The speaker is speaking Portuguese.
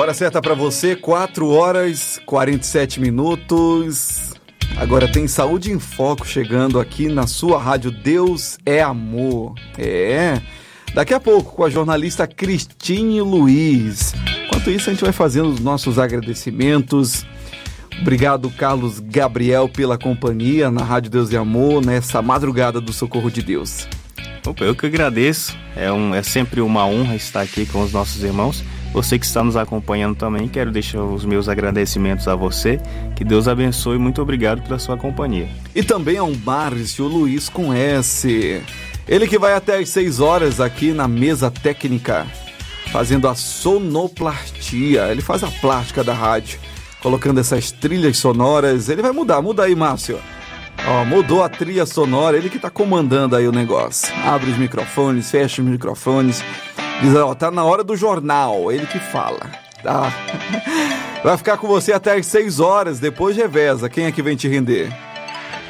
Hora certa para você, 4 horas 47 minutos. Agora tem Saúde em Foco chegando aqui na sua rádio Deus é Amor. Daqui a pouco com a jornalista Cristine Luiz. Enquanto isso, a gente vai fazendo os nossos agradecimentos. Obrigado, Carlos Gabriel, pela companhia na Rádio Deus e Amor nessa madrugada do Socorro de Deus. Opa, eu que agradeço. É sempre uma honra estar aqui com os nossos irmãos. Você que está nos acompanhando também, quero deixar os meus agradecimentos a você. Que Deus abençoe e muito obrigado pela sua companhia. E também ao Márcio Luiz com S. Ele que vai até às 6 horas aqui na mesa técnica, fazendo a sonoplastia. Ele faz a plástica da rádio, colocando essas trilhas sonoras. Ele vai mudar, muda aí, Márcio. Mudou a trilha sonora, ele que tá comandando aí o negócio. Abre os microfones, fecha os microfones. Diz, tá na hora do jornal, ele que fala. Tá? Vai ficar com você até às 6 horas, depois reveza. Quem é que vem te render?